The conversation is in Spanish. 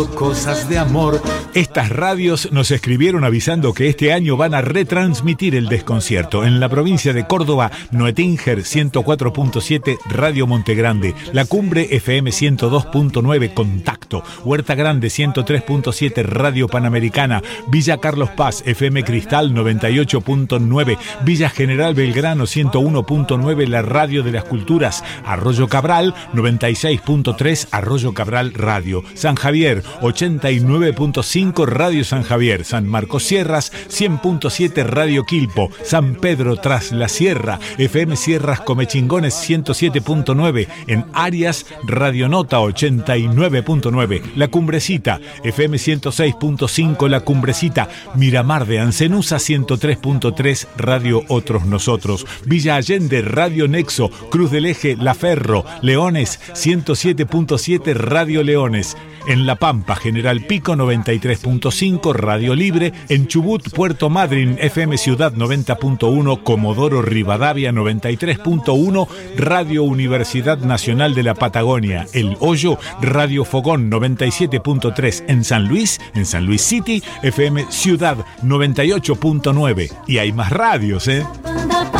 Cosas de amor. Estas radios nos escribieron avisando que este año van a retransmitir el desconcierto. En la provincia de Córdoba, Noetinger 104.7 Radio Montegrande, La Cumbre FM 102.9 Contacto, Huerta Grande 103.7 Radio Panamericana, Villa Carlos Paz FM Cristal 98.9, Villa General Belgrano 101.9 La Radio de las Culturas, Arroyo Cabral 96.3 Arroyo Cabral Radio, San Javier 89.5 Radio San Javier, San Marcos Sierras 100.7 Radio Quilpo, San Pedro Tras la Sierra FM Sierras Comechingones 107.9, en Arias Radio Nota 89.9, La Cumbrecita FM 106.5 La Cumbrecita, Miramar de Ancenusa 103.3 Radio Otros Nosotros, Villa Allende Radio Nexo, Cruz del Eje La Ferro, Leones 107.7 Radio Leones, en La Pampa General Pico 93.5 Radio Libre, en Chubut Puerto Madryn FM Ciudad 90.1, Comodoro Rivadavia 93.1 Radio Universidad Nacional de la Patagonia, El Hoyo Radio Fogón 97.3, en San Luis City FM Ciudad 98.9, y hay más radios,